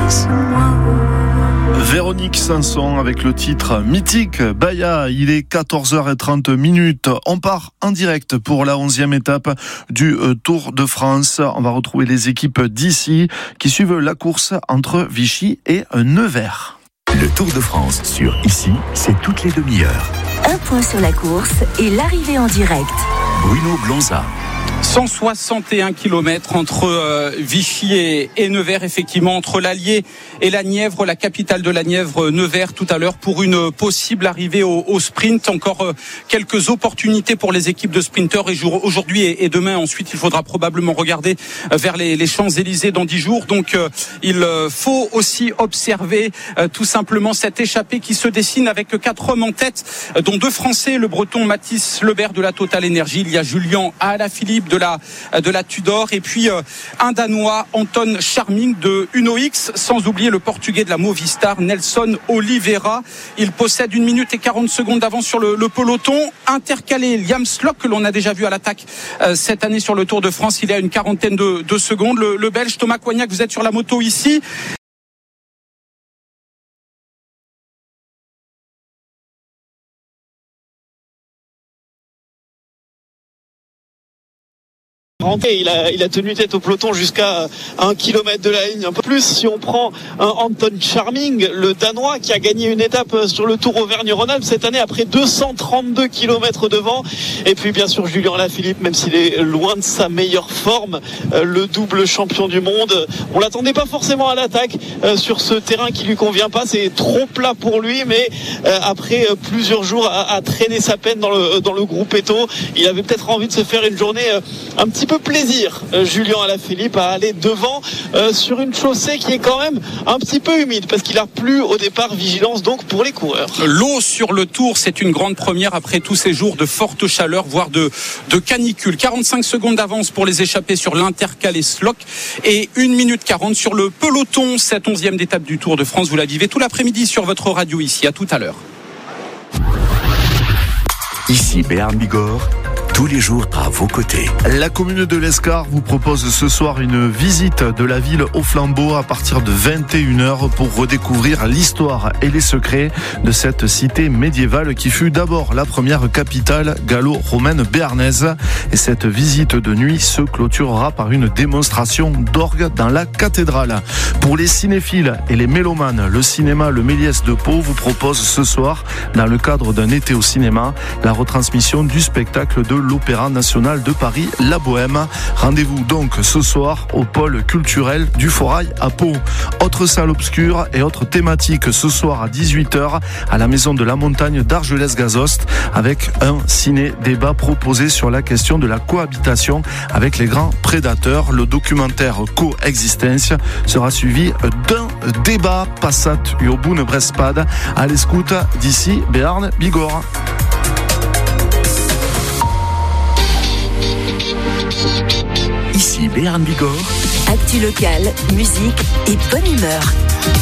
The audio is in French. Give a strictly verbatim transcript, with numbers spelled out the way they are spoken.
Véronique Sanson avec le titre mythique Baya. Il est quatorze heures trente minutes. On part en direct pour la onzième étape du Tour de France. On va retrouver les équipes d'ici qui suivent la course entre Vichy et Nevers. Le Tour de France sur Ici, c'est toutes les demi-heures. Un point sur la course et l'arrivée en direct. Bruno Blonza. cent soixante et un kilomètres entre euh, Vichy et, et Nevers, effectivement, entre l'Allier et la Nièvre, la capitale de la Nièvre, Nevers, tout à l'heure, pour une possible arrivée au, au sprint. Encore euh, quelques opportunités pour les équipes de sprinteurs et jour, aujourd'hui et, et demain. Ensuite, il faudra probablement regarder euh, vers les, les Champs-Élysées dans dix jours. Donc, euh, il euh, faut aussi observer euh, tout simplement cette échappée qui se dessine avec quatre hommes en tête, euh, dont deux Français, le Breton Mathis Lebert de la Total Energy. Il y a Julien Alaphilippe de la de la Tudor et puis euh, un Danois, Anton Charming de Uno X, sans oublier le Portugais de la Movistar, Nelson Oliveira. Il possède une minute et quarante secondes d'avance sur le, le peloton. Intercalé, Liam Slock, que l'on a déjà vu à l'attaque euh, cette année sur le Tour de France, il est à une quarantaine de, de secondes. Le, le Belge Thomas Coignac, vous êtes sur la moto ici. Il a, il a tenu tête au peloton jusqu'à un kilomètre de la ligne, un peu plus. Si on prend un Anton Charming, le Danois, qui a gagné une étape sur le Tour Auvergne-Rhône-Alpes cette année après deux cent trente-deux kilomètres devant. Et puis bien sûr Julien Alaphilippe, même s'il est loin de sa meilleure forme, le double champion du monde. On l'attendait pas forcément à l'attaque sur ce terrain qui lui convient pas. C'est trop plat pour lui, mais après plusieurs jours à, à traîner sa peine dans le, dans le groupe Eto, il avait peut-être envie de se faire une journée un petit peu plaisir, euh, Julien Alaphilippe, à aller devant euh, sur une chaussée qui est quand même un petit peu humide parce qu'il a plu au départ. Vigilance donc pour les coureurs. L'eau sur le Tour, c'est une grande première après tous ces jours de forte chaleur, voire de, de canicule. quarante-cinq secondes d'avance pour les échappés sur l'Intercalé Slock et une minute quarante sur le peloton. Cette onzième étape du Tour de France, vous la vivez tout l'après-midi sur votre radio ici. À tout à l'heure. Ici Béarn Bigorre. Tous les jours à vos côtés. La commune de l'Escar vous propose ce soir une visite de la ville au flambeau à partir de vingt et une heures pour redécouvrir l'histoire et les secrets de cette cité médiévale qui fut d'abord la première capitale gallo-romaine béarnaise. Et cette visite de nuit se clôturera par une démonstration d'orgue dans la cathédrale. Pour les cinéphiles et les mélomanes, le cinéma Le Méliès de Pau vous propose ce soir, dans le cadre d'un été au cinéma, la retransmission du spectacle de l'Opéra National de Paris, La Bohème. Rendez-vous donc ce soir au pôle culturel du Forail à Pau. Autre salle obscure et autre thématique ce soir à dix-huit heures à la Maison de la Montagne d'Argelès-Gazost avec un ciné-débat proposé sur la question de la cohabitation avec les grands prédateurs. Le documentaire Coexistence sera suivi d'un débat Passat Urbune Brespad à l'escoute d'ici Béarn Bigorre. Ici Béarn Bigorre. Actu local, musique et bonne humeur.